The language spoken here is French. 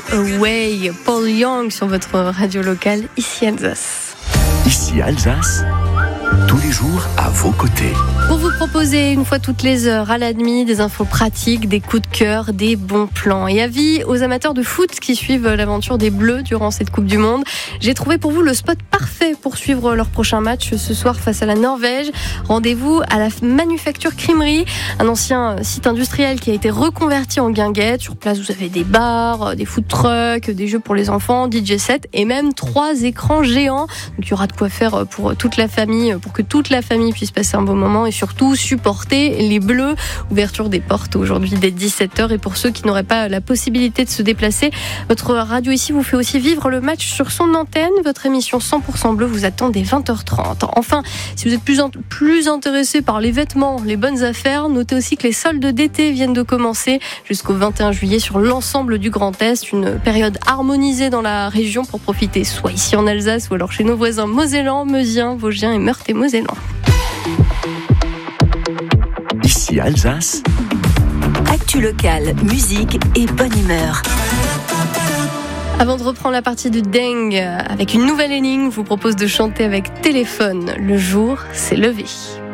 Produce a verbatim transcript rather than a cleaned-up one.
Away, Paul Young sur votre radio locale, ici Alsace. Ici Alsace, tous les jours à vos côtés. Pour vous proposer une fois toutes les heures à la demi des infos pratiques, des coups de cœur, des bons plans. Et avis aux amateurs de foot qui suivent l'aventure des Bleus durant cette Coupe du Monde, j'ai trouvé pour vous le spot parfait pour suivre leur prochain match ce soir face à la Norvège. Rendez-vous à la Manufacture Crimerie, un ancien site industriel qui a été reconverti en guinguette. Sur place, vous avez des bars, des food trucks, des jeux pour les enfants, D J set et même trois écrans géants. Donc il y aura de quoi faire pour toute la famille, pour que toute la famille puisse passer un bon moment et surtout supporter les Bleus. Ouverture des portes aujourd'hui dès dix-sept heures. Et pour ceux qui n'auraient pas la possibilité de se déplacer, votre radio ici vous fait aussi vivre le match sur son antenne. Votre émission cent pour cent bleu vous attend dès vingt heures trente. Enfin, si vous êtes plus, in- plus intéressé par les vêtements, les bonnes affaires, notez aussi que les soldes d'été viennent de commencer jusqu'au vingt et un juillet sur l'ensemble du Grand Est. Une période harmonisée dans la région pour profiter soit ici en Alsace ou alors chez nos voisins mosellans, meusiens, vosgiens et meurthe-et-mosellans. Ici Alsace, Actu locale, musique et bonne humeur. Avant de reprendre la partie du Deng avec une nouvelle énigme, je vous propose de chanter avec Téléphone. Le jour s'est levé.